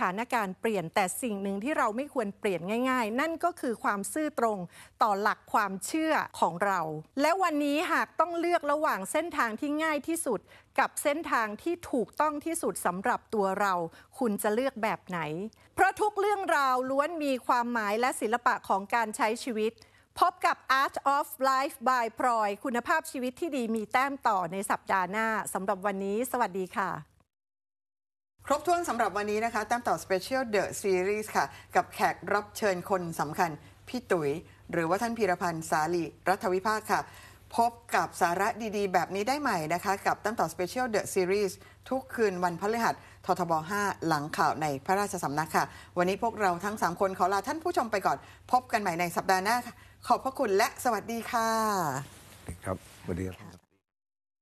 ถานการณ์เปลี่ยนแต่สิ่งหนึ่งที่เราไม่ควรเปลี่ยนง่ายๆนั่นก็คือความซื่อตรงต่อหลักความเชื่อของเราและวันนี้หากต้องเลือกระหว่างเส้นทางที่ง่ายที่สุดกับเส้นทางที่ถูกต้องที่สุดสำหรับตัวเราคุณจะเลือกแบบไหนเพราะทุกเรื่องราวล้วนมีความหมายและศิลปะของการใช้ชีวิตพบกับ Art of Life by พลอยคุณภาพชีวิตที่ดีมีแต้มต่อในสัปดาห์หน้าสำหรับวันนี้สวัสดีค่ะครบถ้วนสำหรับวันนี้นะคะแต้มต่อ Special The Series ค่ะกับแขกรับเชิญคนสำคัญพี่ตุ๋ยหรือว่าท่านพีรพันธ์สาลีรัฐวิภาคค่ะพบกับสาระดีๆแบบนี้ได้ใหม่นะคะกับแต้มต่อ Special The Series ทุกคืนวันพฤหัสททบ5หลังข่าวในพระราชสำนักค่ะวันนี้พวกเราทั้ง3คนขอลาท่านผู้ชมไปก่อนพบกันใหม่ในสัปดาห์หน้าขอบพระคุณและสวัสดีค่ะครับสวัสดีครับ